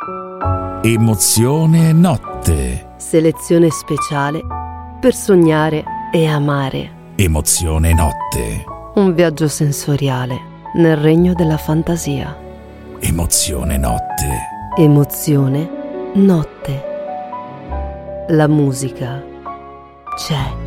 Emozione notte. Selezione speciale per sognare e amare. Emozione notte. Un viaggio sensoriale nel regno della fantasia. Emozione notte. Emozione notte. La musica c'è.